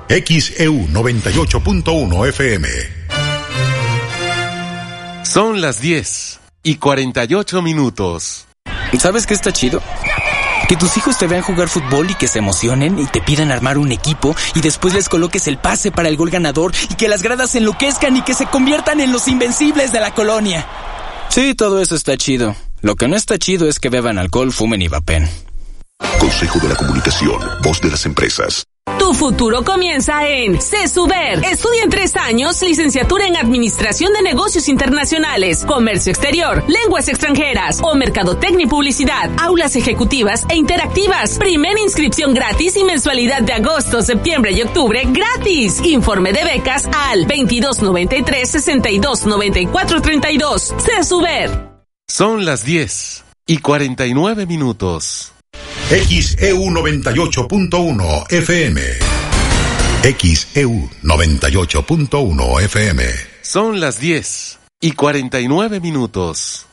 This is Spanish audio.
XEU 98.1 FM. Son las 10:48. ¿Sabes qué está chido? Que tus hijos te vean jugar fútbol y que se emocionen y te pidan armar un equipo y después les coloques el pase para el gol ganador y que las gradas se enloquezcan y que se conviertan en los invencibles de la colonia. Sí, todo eso está chido. Lo que no está chido es que beban alcohol, fumen y vapen. Consejo de la Comunicación, voz de las empresas. Tu futuro comienza en CESUBER. Estudia en 3 años, licenciatura en Administración de Negocios Internacionales, Comercio Exterior, Lenguas Extranjeras o Mercadotecnia y Publicidad. Aulas ejecutivas e interactivas. Primera inscripción gratis y mensualidad de agosto, septiembre y octubre gratis. Informe de becas al 2293-629432. CESUBER. Son las 10:49. XEU 98.1 FM. XEU 98.1 FM. Son las 10:49.